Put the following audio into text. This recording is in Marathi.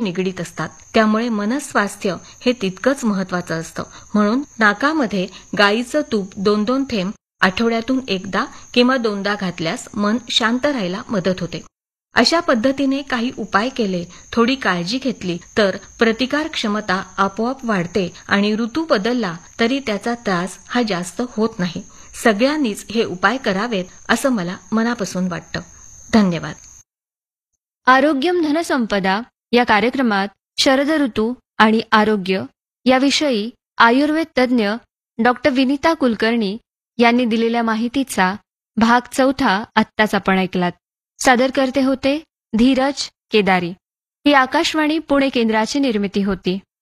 निगडीत असतात. त्यामुळे मनस्वास्थ्य हे तितकंच महत्वाचं असतं. म्हणून नाकामध्ये गाईचं तूप 2-2 थेंब आठवड्यातून एकदा किंवा 2दा घातल्यास मन शांत राहायला मदत होते. अशा पद्धतीने काही उपाय केले, थोडी काळजी घेतली तर प्रतिकार क्षमता आपोआप वाढते आणि ऋतू बदलला तरी त्याचा त्रास हा जास्त होत नाही. सगळ्यांनीच हे उपाय करावेत असं मला मनापासून वाटतं. धन्यवाद. आरोग्यम धनसंपदा या कार्यक्रमात शरद ऋतू आणि आरोग्य याविषयी आयुर्वेद तज्ज्ञ डॉक्टर विनीता कुलकर्णी यांनी दिलेल्या माहितीचा भाग 4 आत्ताच आपण ऐकलात. सादर करते होते धीरज केदारी. ही आकाशवाणी पुणे केंद्राची निर्मिती होती.